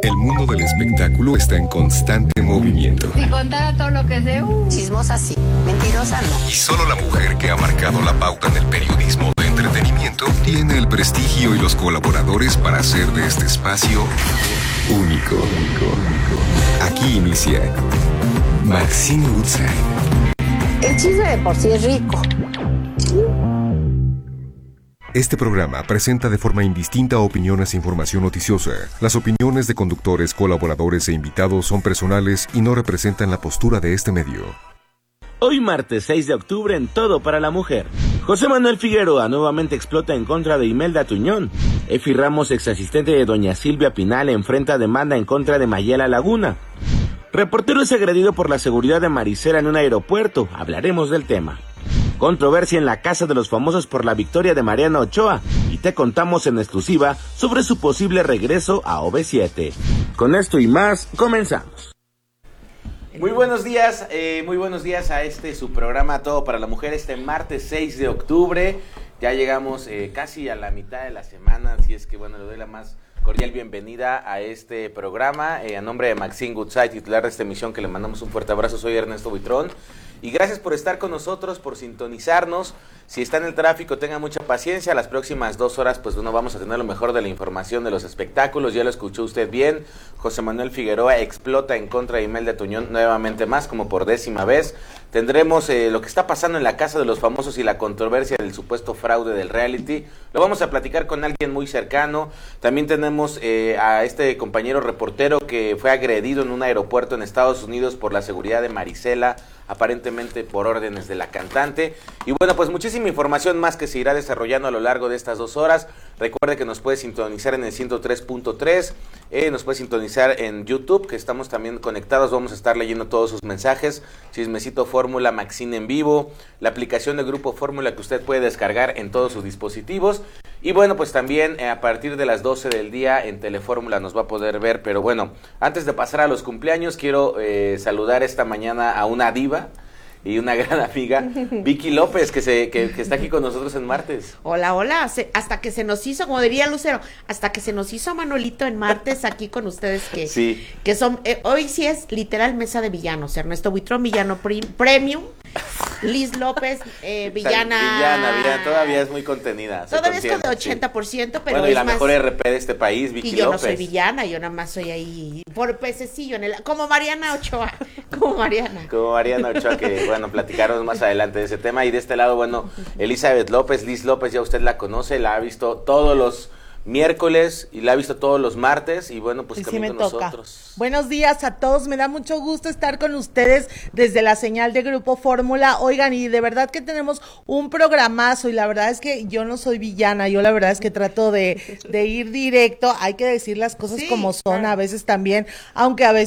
El mundo del espectáculo está en constante movimiento. Si contara todo lo que sé, chismosa sí, mentirosa no. Y solo la mujer que ha marcado la pauta en el periodismo de entretenimiento tiene el prestigio y los colaboradores para hacer de este espacio único. Aquí inicia Maxine Woodside. El chisme de por sí es rico. Este programa presenta de forma indistinta opiniones e información noticiosa. Las opiniones de conductores, colaboradores e invitados son personales y no representan la postura de este medio. Hoy martes 6 de octubre en Todo para la Mujer. José Manuel Figueroa nuevamente explota en contra de Imelda Tuñón. Efi Ramos, ex asistente de doña Silvia Pinal, enfrenta demanda en contra de Mayela Laguna. Reportero es agredido por la seguridad de Marisela en un aeropuerto. Hablaremos del tema. Controversia en la Casa de los Famosos por la victoria de Mariana Ochoa. Y te contamos en exclusiva sobre su posible regreso a OV7. Con esto y más, comenzamos. Muy buenos días a su programa Todo para la Mujer, este martes 6 de octubre. Ya llegamos casi a la mitad de la semana, así es que bueno, le doy la más cordial bienvenida a este programa. A nombre de Maxine Woodside, titular de esta emisión, que le mandamos un fuerte abrazo, soy Ernesto Buitrón. Y gracias por estar con nosotros, por sintonizarnos. Si está en el tráfico, tenga mucha paciencia. Las próximas 2 horas, pues bueno, vamos a tener lo mejor de la información de los espectáculos. Ya lo escuchó usted bien. José Manuel Figueroa explota en contra de Imelda Tuñón nuevamente más, como por 10ª vez. Tendremos lo que está pasando en la Casa de los Famosos y la controversia del supuesto fraude del reality. Lo vamos a platicar con alguien muy cercano. También tenemos a este compañero reportero que fue agredido en un aeropuerto en Estados Unidos por la seguridad de Marisela, aparentemente por órdenes de la cantante. Y bueno, pues muchísima información más que se irá desarrollando a lo largo de estas 2 horas. Recuerde que nos puede sintonizar en el 103.3, nos puede sintonizar en YouTube, que estamos también conectados, vamos a estar leyendo todos sus mensajes. Chismecito Fórmula, Maxine en vivo, la aplicación de Grupo Fórmula que usted puede descargar en todos sus dispositivos. Y bueno, pues también a partir de las 12 del día en Telefórmula nos va a poder ver. Pero bueno, antes de pasar a los cumpleaños, quiero saludar esta mañana a una diva y una gran amiga, Vicky López, que está aquí con nosotros en martes. Hola, hasta que se nos hizo, como diría Lucero, hasta que se nos hizo Manolito en martes aquí con ustedes, sí, que son, hoy sí es literal mesa de villanos, Ernesto Buitrón, villano premium, Liz López, Villana, todavía es muy contenida. Todavía es de 80%, pero bueno, y la mejor RP de este país, Vicky López. Y yo no soy villana, yo nada más soy ahí por pececillo, como Mariana Ochoa, Como Mariana Ochoa, que bueno, platicaremos más adelante de ese tema. Y de este lado, bueno, Elizabeth López, Liz López, ya usted la conoce, la ha visto todos los miércoles y la ha visto todos los martes, y bueno, pues también con nosotros. Buenos días a todos, me da mucho gusto estar con ustedes desde la señal de Grupo Fórmula. Oigan, y de verdad que tenemos un programazo, y la verdad es que yo no soy villana, yo la verdad es que trato de ir directo, hay que decir las cosas como son, a veces también, aunque a veces